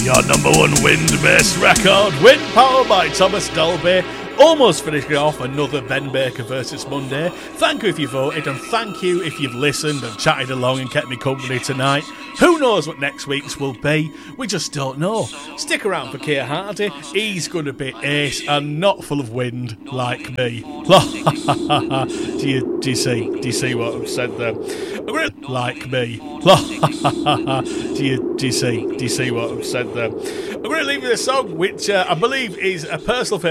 Your number one wind-based record, Wind Power by Thomas Dolby. Almost finishing off another Ben Baker versus Monday. Thank you if you voted, and thank you if you've listened and chatted along and kept me company tonight. Who knows what next week's will be? We just don't know. Stick around for Keir Hardy. He's going to be ace and not full of wind like me. Do you see what I've said there? Like me. Do you see what I've said there? I'm going to leave you this song, which I believe is a personal favourite